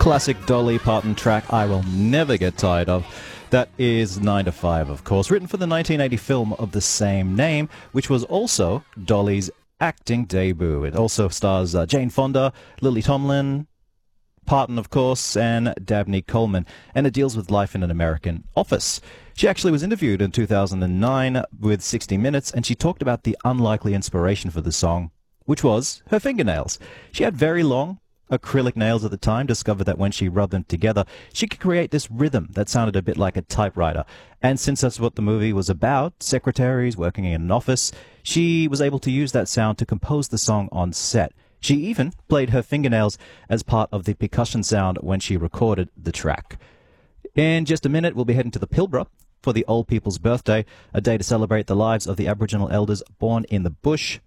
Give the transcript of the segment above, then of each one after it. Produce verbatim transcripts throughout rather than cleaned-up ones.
classic Dolly Parton track I will never get tired of. That is nine to five, of course, written for the nineteen eighty film of the same name, which was also Dolly's acting debut. It also stars uh, Jane Fonda, Lily Tomlin, Parton, of course, and Dabney Coleman, and it deals with life in an American office. She actually was interviewed in two thousand nine with sixty minutes, and she talked about the unlikely inspiration for the song, which was her fingernails. She had very long acrylic nails at the time, discovered that when she rubbed them together, she could create this rhythm that sounded a bit like a typewriter. And since that's what the movie was about, secretaries working in an office, she was able to use that sound to compose the song on set. She even played her fingernails as part of the percussion sound when she recorded the track. In just a minute, we'll be heading to the Pilbara for the Old People's Birthday, a day to celebrate the lives of the Aboriginal elders born in the bush.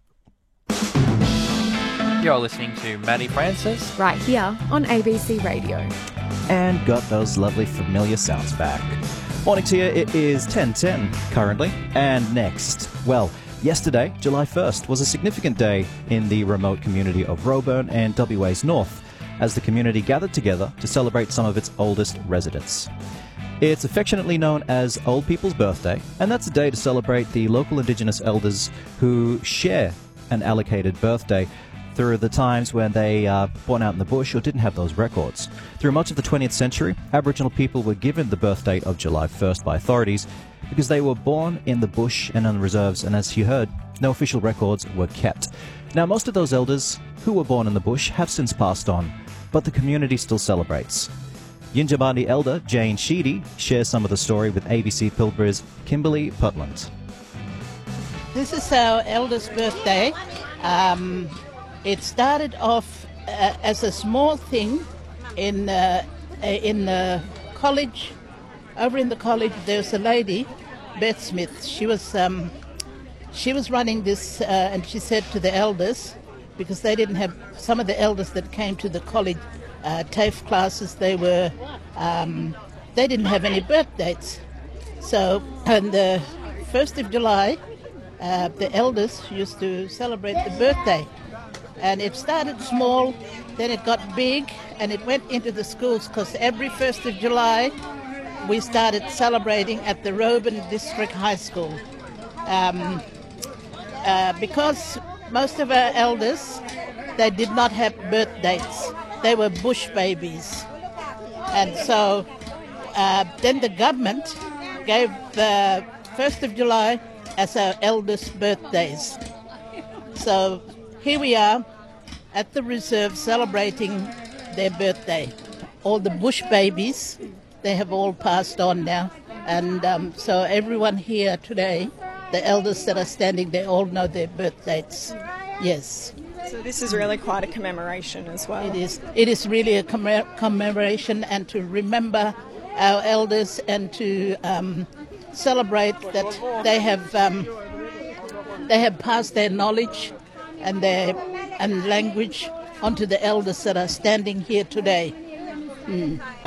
You're listening to Maddie Francis. Right here on A B C Radio. And got those lovely familiar sounds back. Morning to you, it is ten ten currently. And next, well, yesterday, July first, was a significant day in the remote community of Roebourne and W A's North, as the community gathered together to celebrate some of its oldest residents. It's affectionately known as Old People's Birthday, and that's a day to celebrate the local Indigenous elders who share an allocated birthday through the times when they uh, born out in the bush or didn't have those records. Through much of the twentieth century, Aboriginal people were given the birth date of July first by authorities because they were born in the bush and on the reserves, and as you heard, no official records were kept. Now, most of those elders who were born in the bush have since passed on, but the community still celebrates. Yindjibarndi elder Jane Sheedy shares some of the story with A B C Pilbara's Kimberly Putland. This is our eldest birthday. Um, it started off uh, as a small thing in uh, in the college. Over in the college, there was a lady, Beth Smith. She was um, she was running this, uh, and she said to the elders, because they didn't have, some of the elders that came to the college uh, TAFE classes, they were um, they didn't have any birth dates. So on the first of July, uh, the elders used to celebrate the birthday, and it started small, then it got big, and it went into the schools, because every first of July we started celebrating at the Roebourne District High School. Um, uh, because most of our elders, they did not have birth dates. They were bush babies. And so uh, then the government gave the first of July as our elders' birthdays. So here we are at the reserve celebrating their birthday. All the bush babies, they have all passed on now. And um, so everyone here today, the elders that are standing, they all know their birth dates. Yes. So this is really quite a commemoration as well. It is. It is really a commem- commemoration, and to remember our elders and to um, celebrate that they have um, they have passed their knowledge and their and language onto the elders that are standing here today. Mm.